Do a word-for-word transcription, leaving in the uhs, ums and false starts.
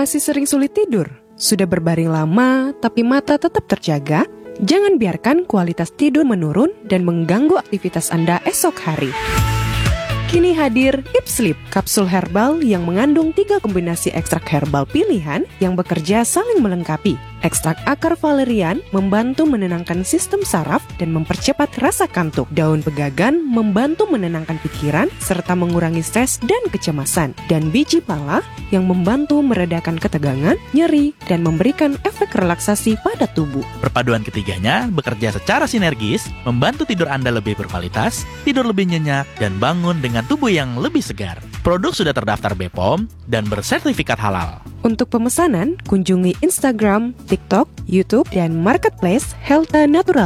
Masih sering sulit tidur? Sudah berbaring lama tapi mata tetap terjaga? Jangan biarkan kualitas tidur menurun dan mengganggu aktivitas Anda esok hari. Kini hadir Ipslip, kapsul herbal yang mengandung tiga kombinasi ekstrak herbal pilihan yang bekerja saling melengkapi. Ekstrak akar valerian membantu menenangkan sistem saraf dan mempercepat rasa kantuk. Daun pegagan membantu menenangkan pikiran serta mengurangi stres dan kecemasan. Dan biji pala yang membantu meredakan ketegangan, nyeri, dan memberikan efek relaksasi pada tubuh. Perpaduan ketiganya bekerja secara sinergis, membantu tidur Anda lebih berkualitas, tidur lebih nyenyak, dan bangun dengan tubuh yang lebih segar. Produk sudah terdaftar B P O M dan bersertifikat halal. Untuk pemesanan, kunjungi Instagram, TikTok, YouTube, dan Marketplace Healtha Natural.